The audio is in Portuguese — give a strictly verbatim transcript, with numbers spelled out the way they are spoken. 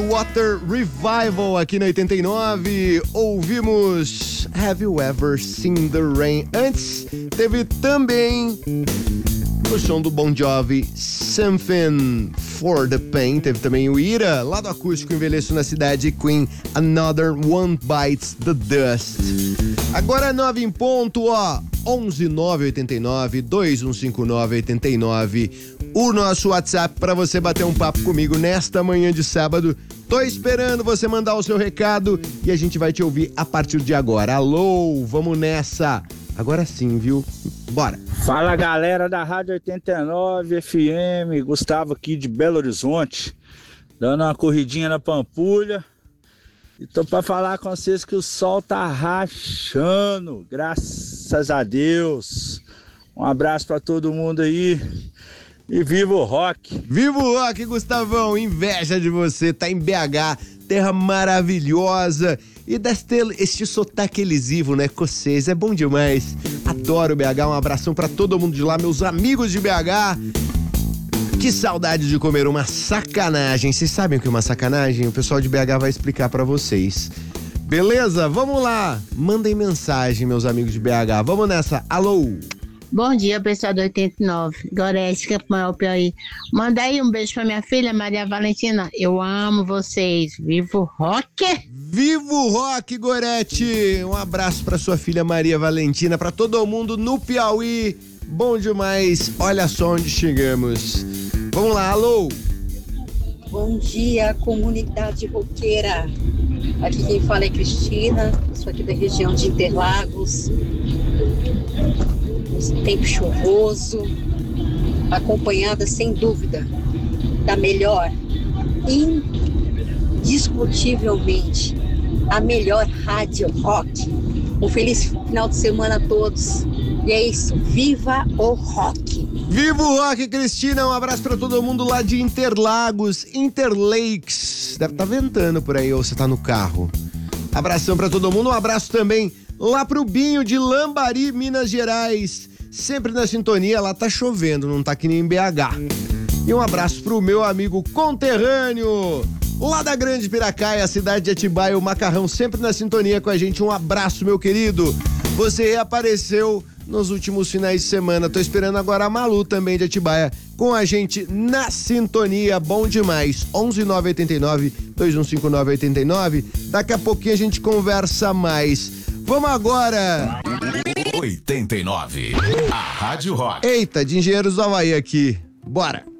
Water Revival aqui na oitenta e nove. Ouvimos Have You Ever Seen the Rain? Antes, teve também o som do Bon Jovi, Something for the Pain. Teve também o Ira, lá do acústico Envelheço na Cidade, Queen, Another One Bites the Dust. Agora nove em ponto, ó, onze nove oito nove, dois um cinco nove oito nove, o nosso WhatsApp para você bater um papo comigo nesta manhã de sábado. Tô esperando você mandar o seu recado e a gente vai te ouvir a partir de agora. Alô, vamos nessa. Agora sim, viu? Bora. Fala, galera da Rádio oitenta e nove F M, Gustavo aqui de Belo Horizonte, dando uma corridinha na Pampulha. E tô pra falar com vocês que o sol tá rachando, graças a Deus. Um abraço pra todo mundo aí e viva o rock. Viva o rock, Gustavão, inveja de você, tá em B H, terra maravilhosa. E deste, este sotaque elisivo, né, escocês, é bom demais. Adoro B H, um abração pra todo mundo de lá, meus amigos de B H. Que saudade de comer uma sacanagem. Vocês sabem o que é uma sacanagem? O pessoal de B H vai explicar pra vocês. Beleza? Vamos lá. Mandem mensagem, meus amigos de B H. Vamos nessa. Alô? Bom dia, pessoal do oitenta e nove. Gorete, Campanha, Piauí. Manda aí um beijo pra minha filha, Maria Valentina. Eu amo vocês. Viva o rock! Viva o rock, Gorete! Um abraço pra sua filha Maria Valentina, pra todo mundo no Piauí. Bom demais. Olha só onde chegamos. Vamos lá, alô? Bom dia, comunidade roqueira. Aqui quem fala é Cristina, sou aqui da região de Interlagos. Tempo chuvoso, acompanhada sem dúvida da melhor, indiscutivelmente, a melhor rádio rock. Um feliz final de semana a todos. E é isso, viva o rock! Viva o rock, Cristina! Um abraço pra todo mundo lá de Interlagos, Interlakes. Deve estar ventando por aí, ou você tá no carro. Abração pra todo mundo, um abraço também lá pro Binho de Lambari, Minas Gerais. Sempre na sintonia, lá tá chovendo, não tá que nem em B H. E um abraço pro meu amigo conterrâneo, lá da Grande Piracaia, cidade de Atibaia, o Macarrão, sempre na sintonia com a gente. Um abraço, meu querido. Você reapareceu nos últimos finais de semana. Tô esperando agora a Malu também de Atibaia com a gente na sintonia. Bom demais. onze nove oito nove, dois um cinco nove oito nove. Daqui a pouquinho a gente conversa mais. Vamos agora. oitenta e nove, a Rádio Rock. Eita, de Engenheiros do Havaí aqui. Bora.